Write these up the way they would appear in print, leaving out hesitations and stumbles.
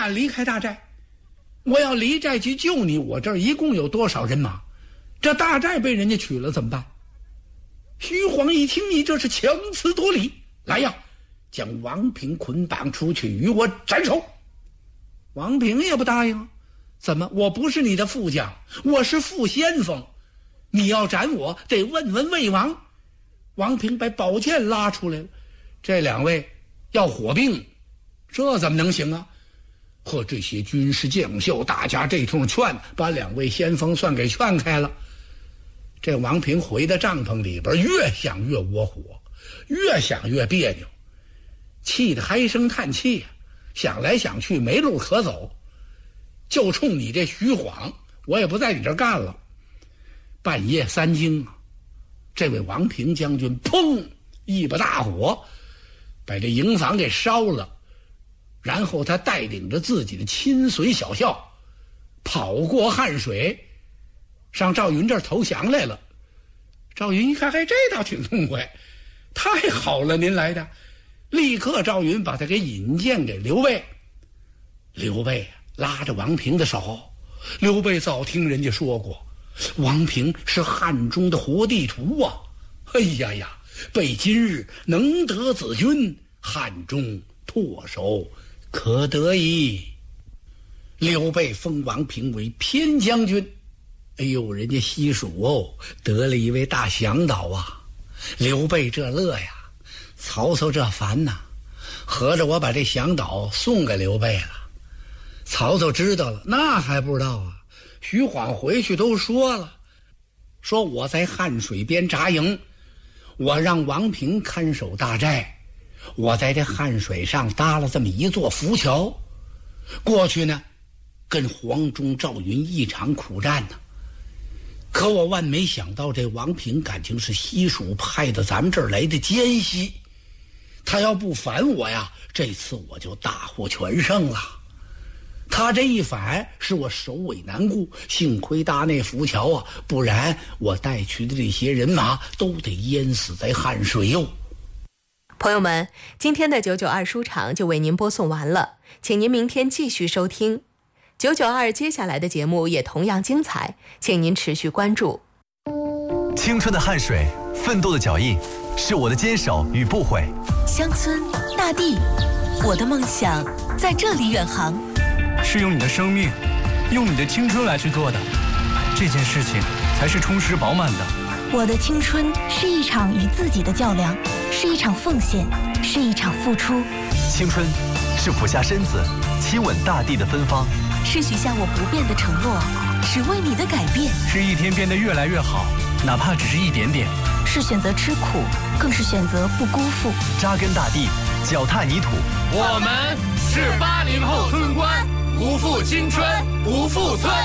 敢离开大寨。我要离寨去救你，我这儿一共有多少人马？这大寨被人家取了怎么办？徐晃一听，你这是强词夺理，来呀，将王平捆绑出去与我斩首。王平也不答应，怎么？我不是你的副将，我是副先锋，你要斩我得问问魏王。王平把宝剑拉出来了，这两位要火并，这怎么能行啊？和这些军师将校大家这通劝，把两位先锋算给劝开了。这王平回到帐篷里边，越想越窝火，越想越别扭，气得唉声叹气，想来想去没路可走，就冲你这徐晃，我也不在你这儿干了。半夜3更啊，这位王平将军砰一把大火把这营房给烧了，然后他带领着自己的亲随小校跑过汉水，上赵云这儿投降来了。赵云一看，嘿，这倒挺痛快，太好了，您来的。立刻赵云把他给引荐给刘备。刘备拉着王平的手，刘备早听人家说过，王平是汉中的活地图啊！哎呀呀，备今日能得子君，汉中唾手可得矣。刘备封王平为偏将军，哎呦，人家西蜀得了一位大向导啊！刘备这乐呀，曹操这烦呐，合着我把这向导送给刘备了。曹操知道了，那还不知道啊？徐晃回去都说了，说我在汉水边扎营，我让王平看守大寨，我在这汉水上搭了这么一座浮桥，过去呢跟黄忠赵云一场苦战呢。可我万没想到，这王平感情是西蜀派到咱们这儿来的奸细，他要不反我呀，这次我就大获全胜了。他这一反，使我首尾难顾，幸亏搭那浮桥啊，不然我带去的这些人马都得淹死在汉水哟。 朋友们，今天的992书场就为您播送完了，请您明天继续收听992，接下来的节目也同样精彩，请您持续关注。 青春的汗水，奋斗的脚印，是我的坚守与不悔。 乡村大地，我的梦想在这里远航。 是用你的生命，用你的青春来去做的，这件事情才是充实饱满的。 我的青春是一场与自己的较量，是一场奉献，是一场付出。 青春是俯下身子亲吻大地的芬芳， 是许下我不变的承诺，只为你的改变。 是一天变得越来越好，哪怕只是一点点。 是选择吃苦，更是选择不辜负。 扎根大地，脚踏泥土。 我们是80后村官，不负青春，不负村。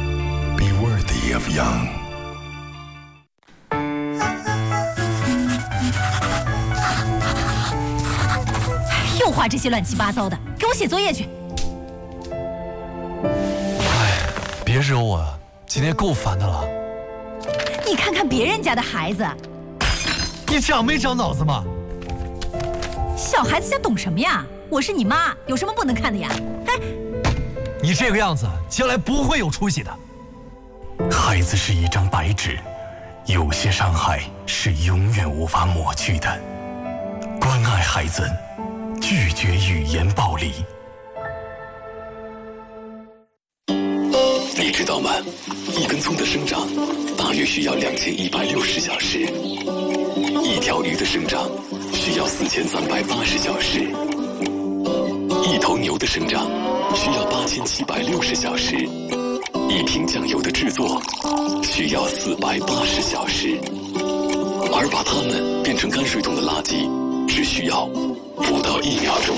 Be worthy of young。 又画这些乱七八糟的，给我写作业去。 哎，别惹我了，今天够烦的了。 你看看别人家的孩子， 你长没长脑子吗？ 小孩子家懂什么呀？我是你妈，有什么不能看的呀？哎， 你这个样子，将来不会有出息的。 孩子是一张白纸，有些伤害是永远无法抹去的。关爱孩子，拒绝语言暴力。你知道吗？一根葱的生长大约需要2160小时，一条鱼的生长需要4380小时，一头牛的生长需要8760小时，一瓶酱油的制作需要480小时，而把它们变成泔水桶的垃圾只需要不到1秒钟。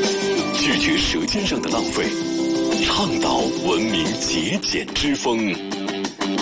拒绝舌尖上的浪费，倡导文明节俭之风。